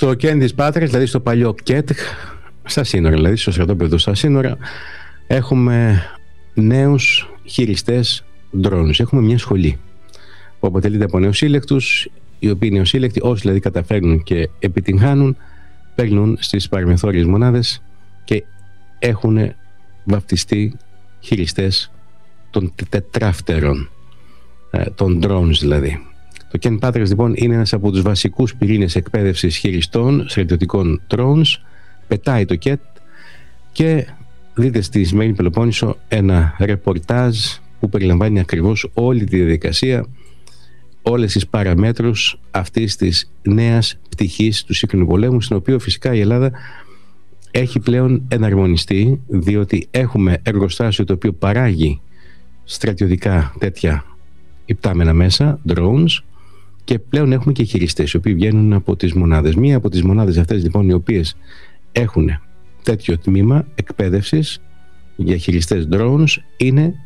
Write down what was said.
Στο Κέν της Πάτρας, δηλαδή στο παλιό ΚΕΤ, στα σύνορα, δηλαδή στο στρατόπεδο στα σύνορα, έχουμε νέους χειριστές drones. Έχουμε μια σχολή που αποτελείται από νεοσύλλεκτους, οι οποίοι νεοσύλλεκτοι, όσοι δηλαδή καταφέρνουν και επιτυγχάνουν, παίρνουν στις παραμεθόριες μονάδες και έχουν βαφτιστεί χειριστές των τετράφτερων, των drones δηλαδή. Το Ken Patras λοιπόν είναι ένας από τους βασικούς πυρήνες εκπαίδευσης χειριστών στρατιωτικών drones. Πετάει το ΚΕΤ και δείτε στη σημερινή Πελοπόννησο ένα ρεπορτάζ που περιλαμβάνει ακριβώς όλη τη διαδικασία, όλες τις παραμέτρους αυτής της νέας πτυχής του σύγχρονου πολέμου, στην οποία φυσικά η Ελλάδα έχει πλέον εναρμονιστεί, διότι έχουμε εργοστάσιο το οποίο παράγει στρατιωτικά τέτοια υπτάμενα μέσα, drones, και πλέον έχουμε και χειριστές οι οποίοι βγαίνουν από τις μονάδες. Μία από τις μονάδες αυτές λοιπόν, οι οποίες έχουν τέτοιο τμήμα εκπαίδευσης για χειριστές drones, είναι